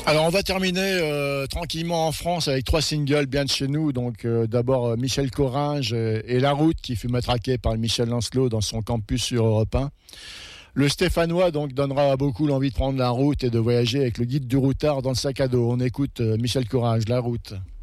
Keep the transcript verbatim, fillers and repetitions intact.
Alors on va terminer euh, tranquillement en France avec trois singles bien de chez nous. Donc euh, d'abord euh, Michel Coringe euh, et La Route qui fut matraqué par Michel Lancelot dans son campus sur Europe un. Le Stéphanois donc donnera à beaucoup l'envie de prendre la route et de voyager avec le guide du routard dans le sac à dos. On écoute euh, Michel Coringe, La Route.